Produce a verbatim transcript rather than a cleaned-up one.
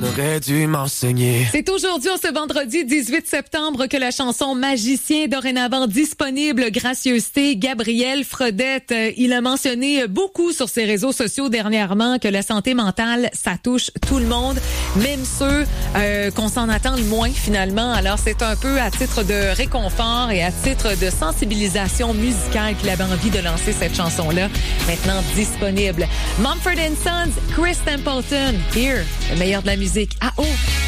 aurais dû m'enseigner. C'est aujourd'hui, ce vendredi dix-huit septembre, que la chanson Magicien est dorénavant disponible. Gracieuseté, Gabriel Fredette, euh, il a mentionné beaucoup sur ses réseaux sociaux dernièrement que la santé mentale, ça touche tout le monde, même ceux euh, qu'on s'en attend le moins finalement. Alors c'est un peu à titre de réconfort et à titre de sensibilisation musicale qu'il avait envie de lancer cette chanson-là, maintenant disponible. Mumford and Sons, Chris Templeton, Here, le meilleur de la musique. Ah oh!